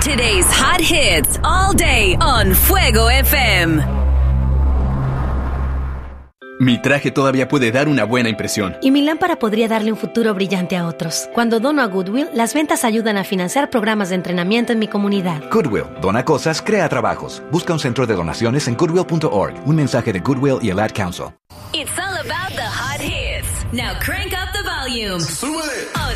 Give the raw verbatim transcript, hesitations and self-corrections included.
Today's hot hits all day on Fuego F M. Mi traje todavía puede dar una buena impresión. Y mi lámpara podría darle un futuro brillante a otros. Cuando dono a Goodwill, las ventas ayudan a financiar programas de entrenamiento en mi comunidad. Goodwill. Dona cosas, crea trabajos. Busca un centro de donaciones en goodwill punto org. Un mensaje de Goodwill y el Ad Council. It's all about the hot hits. Now crank up the volume. ¡Súbele! On